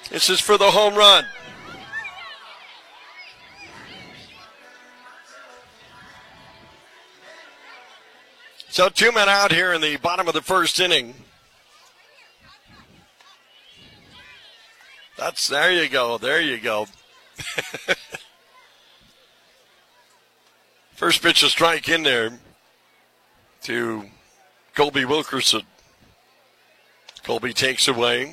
This is for the home run. So 2 men out here in the bottom of the first inning. There you go. First pitch a strike in there to Colby Wilkerson. Colby takes away.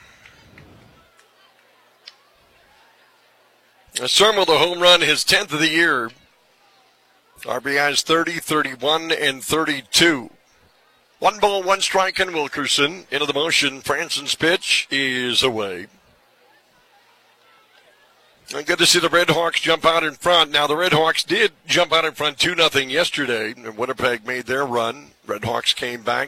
Sermo, the home run, his 10th of the year. RBIs 30, 31, and 32. 1 ball, 1 strike, and Wilkerson into the motion. Franson's pitch is away. And good to see the Red Hawks jump out in front. Now, the Red Hawks did jump out in front 2-0 yesterday. And Winnipeg made their run. Red Hawks came back.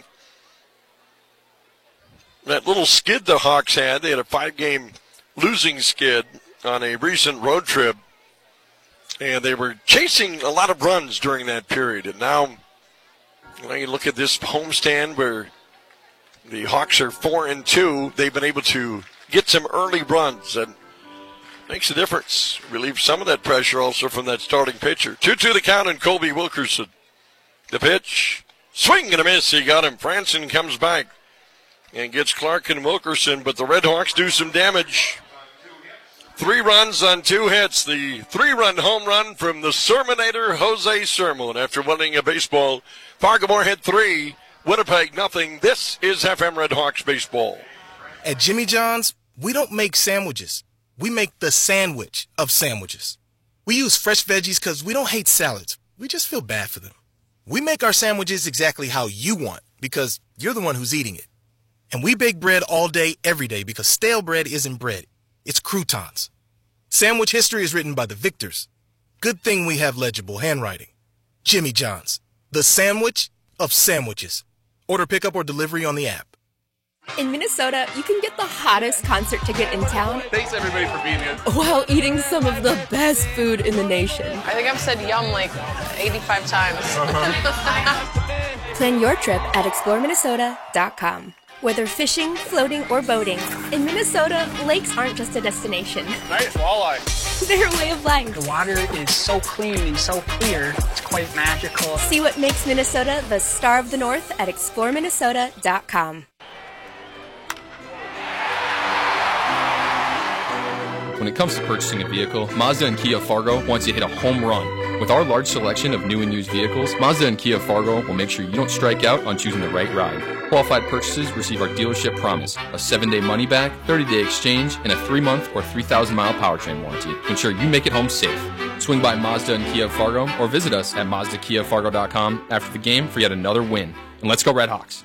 That little skid the Hawks had, they had a 5-game losing skid on a recent road trip. And they were chasing a lot of runs during that period. And now, you look at this homestand where the Hawks are 4-2. They've been able to get some early runs. And makes a difference. Relieve some of that pressure also from that starting pitcher. 2-2 the count and Colby Wilkerson. The pitch. Swing and a miss. He got him. Franson comes back and gets Clark and Wilkerson. But the Red Hawks do some damage. 3 runs on 2 hits. The 3-run home run from the Sermonator, Jose Sermo. And after winning a baseball, Fargo-Moorhead 3, Winnipeg nothing. This is FM Red Hawks baseball. At Jimmy John's, we don't make sandwiches. We make the sandwich of sandwiches. We use fresh veggies because we don't hate salads. We just feel bad for them. We make our sandwiches exactly how you want because you're the one who's eating it. And we bake bread all day, every day because stale bread isn't bread. It's croutons. Sandwich history is written by the victors. Good thing we have legible handwriting. Jimmy John's, the sandwich of sandwiches. Order pickup or delivery on the app. In Minnesota, you can get the hottest concert ticket in town. Thanks everybody for being here. While eating some of the best food in the nation. I think I've said yum like 85 times. Plan your trip at exploreminnesota.com. Whether fishing, floating, or boating, in Minnesota, lakes aren't just a destination. Nice walleye. They're a way of life. The water is so clean and so clear, it's quite magical. See what makes Minnesota the star of the North at exploreminnesota.com. When it comes to purchasing a vehicle, Mazda and Kia Fargo wants you to hit a home run. With our large selection of new and used vehicles, Mazda and Kia Fargo will make sure you don't strike out on choosing the right ride. Qualified purchases receive our dealership promise, a 7-day money-back, 30-day exchange, and a 3-month or 3,000-mile powertrain warranty to ensure you make it home safe. Swing by Mazda and Kia Fargo or visit us at MazdaKiaFargo.com after the game for yet another win. And let's go Red Hawks.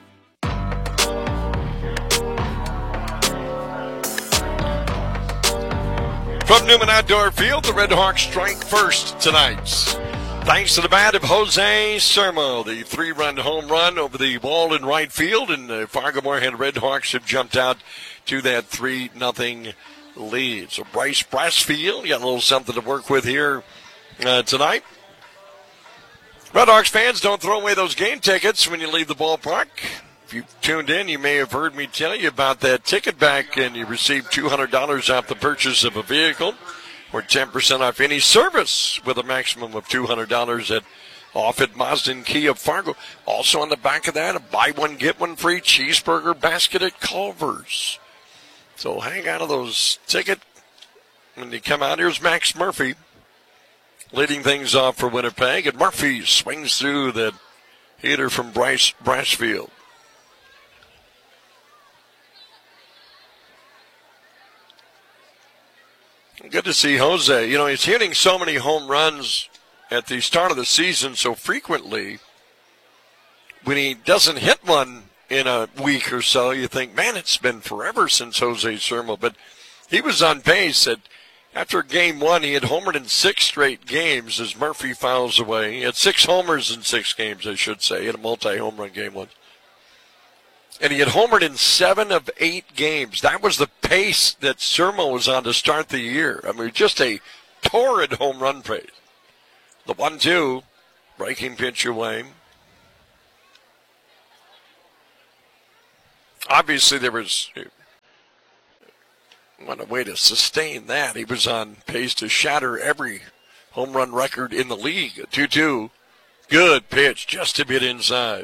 From Newman Outdoor Field, the Red Hawks strike first tonight. Thanks to the bat of Jose Sermo, the 3-run home run over the wall in right field, and the Fargo-Moorhead Red Hawks have jumped out to that 3-0 lead. So Bryce Brassfield got a little something to work with here tonight. Red Hawks fans, don't throw away those game tickets when you leave the ballpark. If you tuned in, you may have heard me tell you about that ticket back, and you receive $200 off the purchase of a vehicle or 10% off any service with a maximum of $200 off at Mazda and Kia Fargo. Also on the back of that, a buy one, get one free cheeseburger basket at Culver's. So hang on to those tickets when you come out. Here's Max Murphy leading things off for Winnipeg, and Murphy swings through the hitter from Bryce Brassfield. Good to see Jose. You know, he's hitting so many home runs at the start of the season so frequently. When he doesn't hit one in a week or so, you think, man, it's been forever since Jose Sermo. But he was on pace. After game 1, he had homered in 6 straight games as Murphy fouls away. He had 6 homers in 6 games, I should say. He had a multi-home run game once. And he had homered in 7 of 8 games. That was the pace that Sermo was on to start the year. I mean, just a torrid home run pace. The 1-2, breaking pitch away. Obviously, there was What a way to sustain that. He was on pace to shatter every home run record in the league. A 2-2. Good pitch, just a bit inside.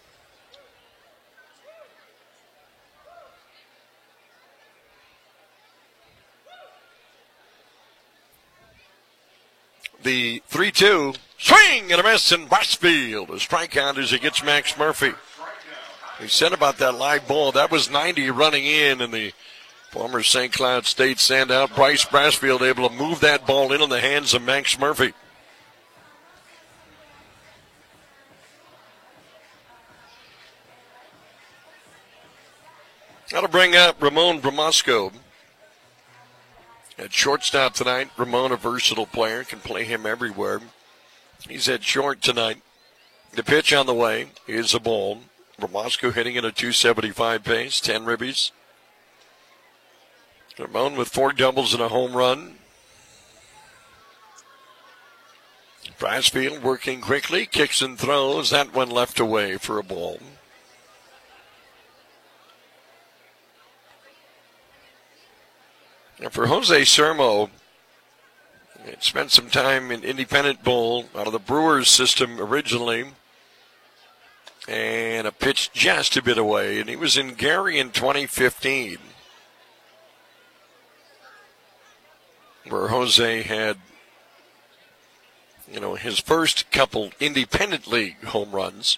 The 3-2. Swing and a miss in Westfield. A strikeout as he gets Max Murphy. He said about that live ball, that was 90 running in, and the former St. Cloud State standout Bryce Brassfield able to move that ball in on the hands of Max Murphy. Got to bring up Ramon Bramasco. At shortstop tonight, Ramon, a versatile player, can play him everywhere. He's at short tonight. The pitch on the way is a ball. Bramasco hitting at a 275 pace, 10 ribbies. Ramon with 4 doubles and a home run. Brassfield working quickly, kicks and throws. That one left away for a ball. And for Jose Sermo, spent some time in Independent Bowl out of the Brewers system originally. And a pitch just a bit away. And he was in Gary in 2015, where Jose had, his first couple Independent League home runs.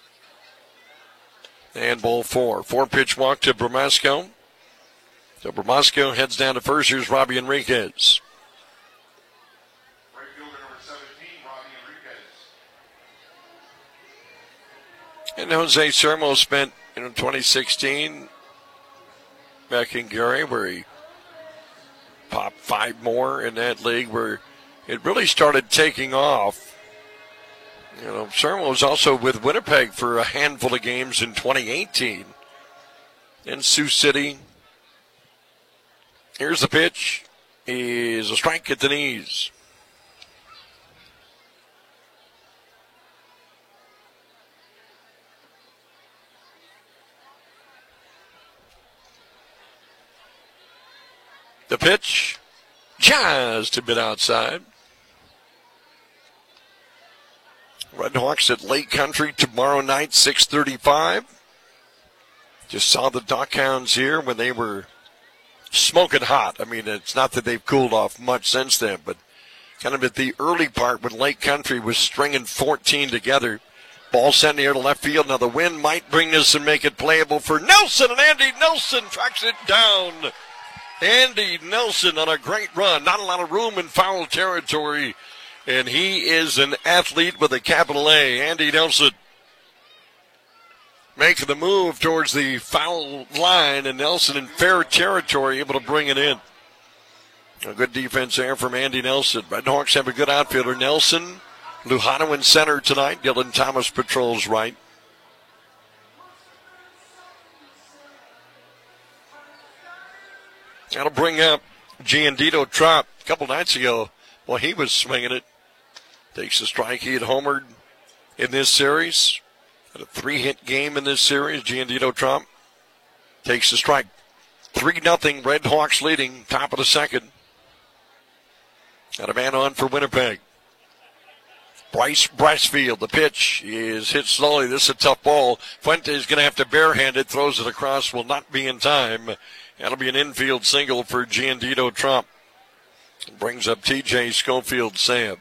And ball 4. 4-pitch walk to Bramasco. So Bramasco heads down to first. Here's Robbie Enriquez. Right fielder number 17, Robbie Enriquez. And Jose Sermo spent 2016 back in Gary, where he popped 5 more in that league, where it really started taking off. Sermo was also with Winnipeg for a handful of games in 2018 in Sioux City. Here's the pitch. Is a strike at the knees. The pitch, just a bit outside. Redhawks at Lake Country tomorrow night, 6:35. Just saw the Duckhounds here when they were smoking hot. I mean, it's not that they've cooled off much since then, but kind of at the early part when Lake Country was stringing 14 together. Ball sent here to left field. Now the wind might bring this and make it playable for Nelson, and Andy Nelson tracks it down. Andy Nelson on a great run. Not a lot of room in foul territory, and he is an athlete with a capital A. Andy Nelson making the move towards the foul line, and Nelson in fair territory, able to bring it in. A good defense there from Andy Nelson. Redhawks have a good outfielder. Nelson, Lujano in center tonight. Dylan Thomas patrols right. That'll bring up Giandito Trop. A couple nights ago, well, he was swinging it. Takes a strike. He had homered in this series. Had a 3-hit game in this series. Giandito Trump takes the strike. 3-0 Redhawks leading, top of the second. Got a man on for Winnipeg. Bryce Brassfield, the pitch is hit slowly. This is a tough ball. Fuente is going to have to barehand it. Throws it across, will not be in time. That'll be an infield single for Giandito Trump. Brings up TJ Schofield Sam.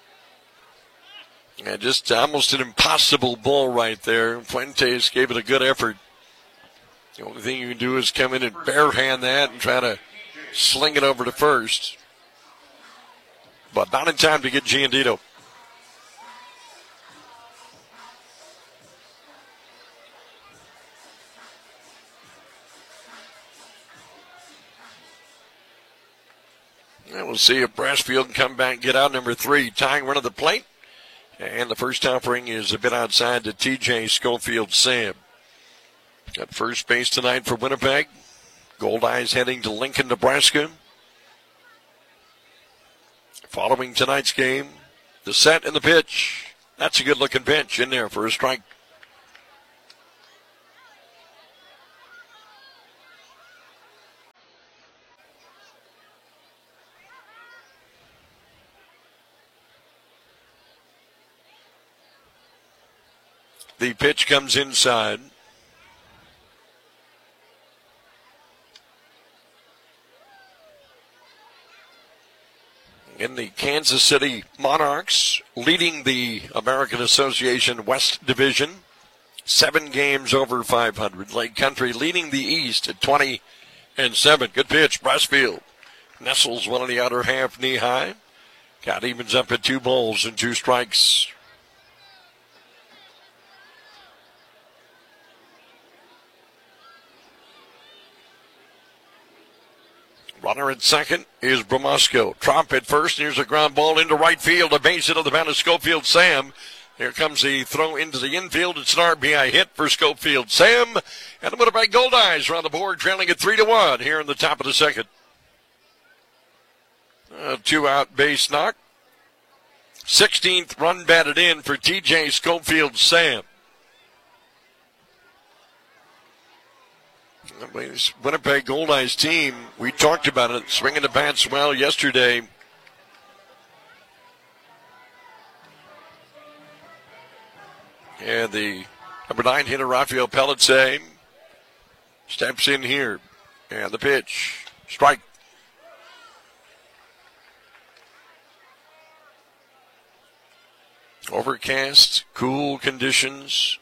And just almost an impossible ball right there. Fuentes gave it a good effort. The only thing you can do is come in and barehand that and try to sling it over to first. But not in time to get Giandito. And we'll see if Brassfield can come back and get out. Number 3, tying run of the plate. And the first offering is a bit outside to TJ Schofield Sam. At first base tonight for Winnipeg. Goldeyes heading to Lincoln, Nebraska. Following tonight's game, the set and the pitch. That's a good-looking pitch in there for a strike. The pitch comes inside. In the Kansas City Monarchs, leading the American Association West Division, 7 games over 500. Lake Country leading the East at 20-7. Good pitch, Brassfield. Nestles one on the outer half, knee high. Count evens up at 2 balls and 2 strikes. Runner at second is Bromasco. Tromp at first. Here's a ground ball into right field. A base hit on the mound of Schofield Sam. Here comes the throw into the infield. It's an RBI hit for Schofield Sam. And the Winnipeg Goldeyes are on the board, trailing at 3-1 here in the top of the second. 2-out base knock. 16th run batted in for TJ Schofield Sam. This Winnipeg Goldeyes team, we talked about it, swinging the bats well yesterday. And the number 9 hitter, Rafael Pelletier, steps in here. And the pitch, strike. Overcast, cool conditions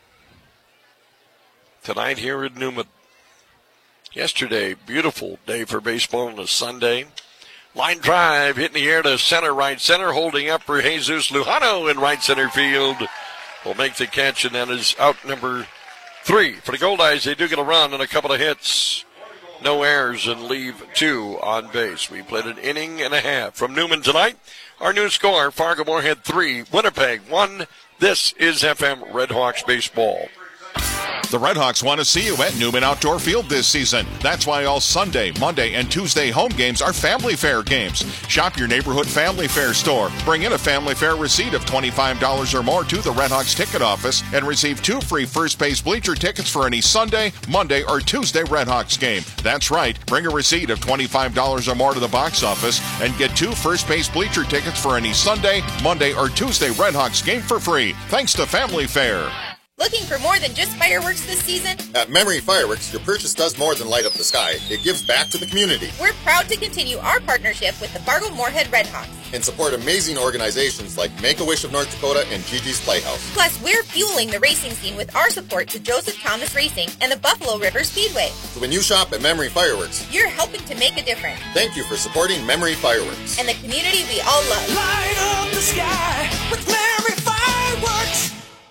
tonight here at Newman. Yesterday, beautiful day for baseball on a Sunday. Line drive, hitting the air to center, right center, holding up for Jesus Lujano in right center field. Will make the catch, and that is out number 3. For the Goldeyes, they do get a run and a couple of hits. No errors and leave 2 on base. We played an inning and a half. From Newman tonight, our new score, Fargo-Moorhead 3, Winnipeg 1. This is FM Redhawks baseball. The Redhawks want to see you at Newman Outdoor Field this season. That's why all Sunday, Monday, and Tuesday home games are Family Fair games. Shop your neighborhood Family Fair store. Bring in a Family Fair receipt of $25 or more to the Redhawks ticket office and receive 2 free first base bleacher tickets for any Sunday, Monday, or Tuesday Redhawks game. That's right. Bring a receipt of $25 or more to the box office and get 2 first base bleacher tickets for any Sunday, Monday, or Tuesday Redhawks game for free. Thanks to Family Fair. Looking for more than just fireworks this season? At Memory Fireworks, your purchase does more than light up the sky. It gives back to the community. We're proud to continue our partnership with the Fargo-Moorhead Redhawks and support amazing organizations like Make-A-Wish of North Dakota and Gigi's Playhouse. Plus, we're fueling the racing scene with our support to Joseph Thomas Racing and the Buffalo River Speedway. So when you shop at Memory Fireworks, you're helping to make a difference. Thank you for supporting Memory Fireworks. And the community we all love. Light up the sky with Memory Fireworks.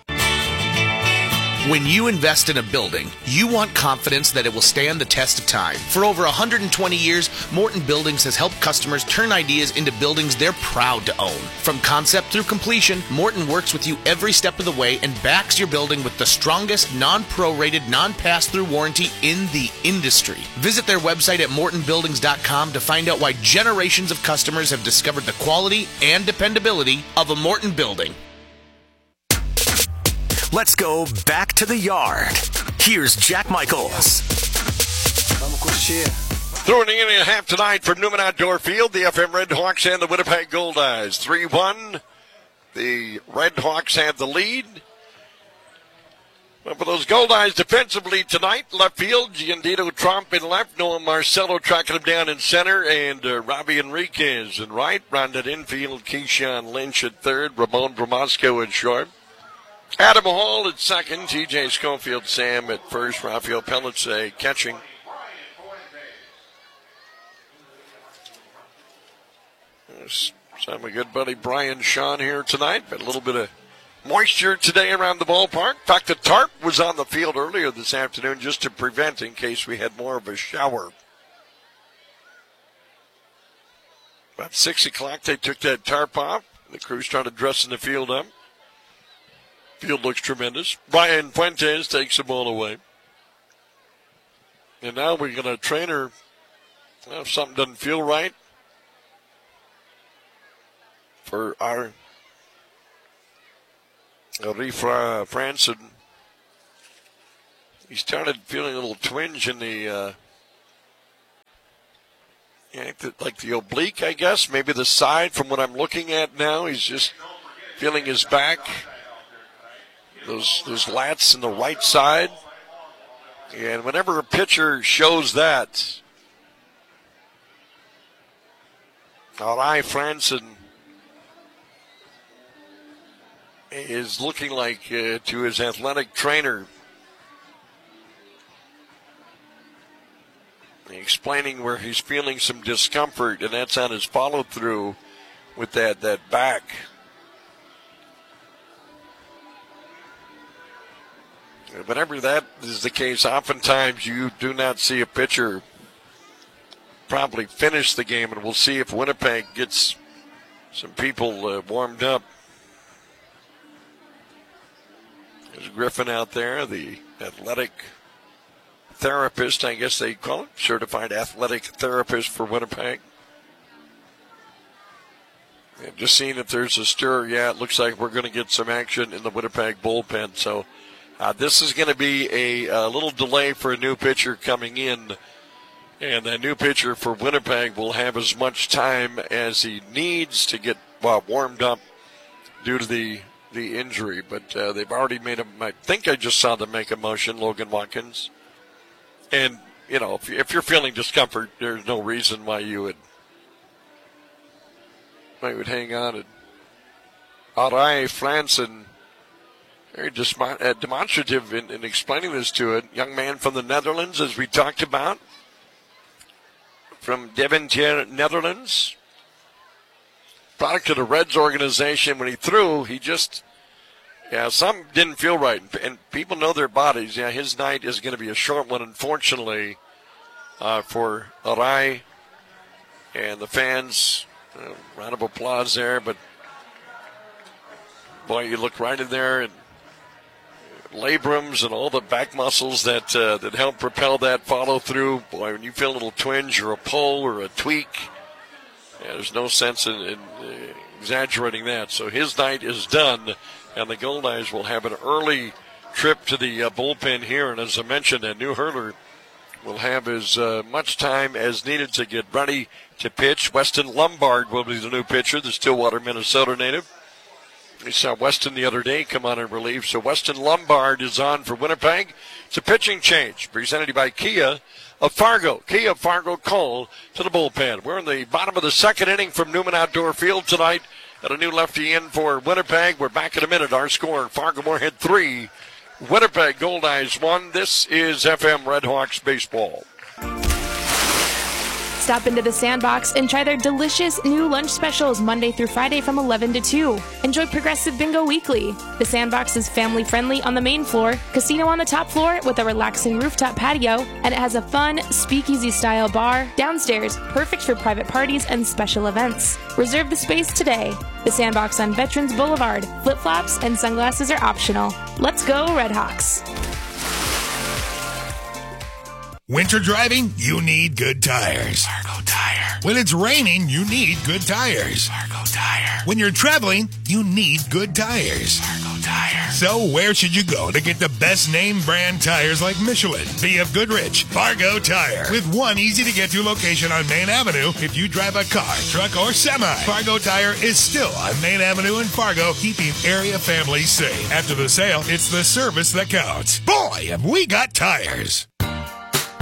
When you invest in a building, you want confidence that it will stand the test of time. For over 120 years, Morton Buildings has helped customers turn ideas into buildings they're proud to own. From concept through completion, Morton works with you every step of the way and backs your building with the strongest non-prorated, non-pass-through warranty in the industry. Visit their website at mortonbuildings.com to find out why generations of customers have discovered the quality and dependability of a Morton building. Let's go back to the yard. Here's Jack Michaels. Through an inning and a half tonight for Newman Outdoor Field, the FM Redhawks and the Winnipeg Goldeyes. 3-1. The Redhawks have the lead. But for those Goldeyes defensively tonight, left field, Giandino Tromp in left, Noah Marcelo tracking him down in center, and Robbie Enriquez in right. Rounded infield, Keyshawn Lynch at third, Ramon Bromasco at short. Adam Hall at second, TJ Schofield Sam at first, Rafael Pelletier catching. Some of my good buddy Brian Shawn here tonight, but a little bit of moisture today around the ballpark. In fact, the tarp was on the field earlier this afternoon just to prevent in case we had more of a shower. About 6 o'clock, they took that tarp off. The crew started dressing the field up. Field looks tremendous. Brian Fuentes takes the ball away. And now we're going to trainer. If something doesn't feel right for our Rifra Franson. He started feeling a little twinge in the, like the oblique, I guess. Maybe the side from what I'm looking at now. He's just feeling his back. those lats in the right side. And whenever a pitcher shows that, Arai Franson is looking like to his athletic trainer, explaining where he's feeling some discomfort, and that's on his follow-through with that back. Whenever that is the case, oftentimes you do not see a pitcher probably finish the game, and we'll see if Winnipeg gets some people warmed up. There's Griffin out there, the athletic therapist, I guess they call it, certified athletic therapist for Winnipeg. And just seeing if there's a stir. Yeah, it looks like we're going to get some action in the Winnipeg bullpen. So this is going to be a little delay for a new pitcher coming in. And that new pitcher for Winnipeg will have as much time as he needs to get warmed up due to the injury. But they've already made him, I think I just saw them make a motion, Logan Watkins. And, you know, if you're feeling discomfort, there's no reason why you would hang on. And Arai Franson, very demonstrative in explaining this to a young man from the Netherlands, as we talked about, from Deventer, Netherlands. Product of the Reds organization. When he threw, he just, something didn't feel right. And people know their bodies. Yeah, his night is going to be a short one, unfortunately, for Arai and the fans. Round of applause there. But, boy, you look right in there, and labrums and all the back muscles that help propel that follow through. Boy, when you feel a little twinge or a pull or a tweak, there's no sense in exaggerating that. So his night is done, and the Goldeyes will have an early trip to the bullpen here. And as I mentioned, a new hurler will have as much time as needed to get ready to pitch. Weston Lombard will be the new pitcher, the Stillwater, Minnesota native. We saw Weston the other day come on in relief. So Weston Lombard is on for Winnipeg. It's a pitching change presented by Kia of Fargo. Kia of Fargo call to the bullpen. We're in the bottom of the second inning from Newman Outdoor Field tonight. Got a new lefty in for Winnipeg. We're back in a minute. Our score, Fargo Moorhead 3, Winnipeg Goldeyes 1. This is FM Redhawks baseball. Stop into the Sandbox and try their delicious new lunch specials Monday through Friday from 11 to 2. Enjoy Progressive Bingo weekly. The Sandbox is family-friendly on the main floor, casino on the top floor with a relaxing rooftop patio, and it has a fun speakeasy-style bar downstairs, perfect for private parties and special events. Reserve the space today. The Sandbox on Veterans Boulevard. Flip-flops and sunglasses are optional. Let's go, Redhawks. Winter driving? You need good tires. Fargo Tire. When it's raining, you need good tires. Fargo Tire. When you're traveling, you need good tires. Fargo Tire. So where should you go to get the best name brand tires like Michelin, BF Goodrich, Fargo Tire? With one easy-to-get-to location on Main Avenue if you drive a car, truck, or semi. Fargo Tire is still on Main Avenue in Fargo, keeping area families safe. After the sale, it's the service that counts. Boy, have we got tires.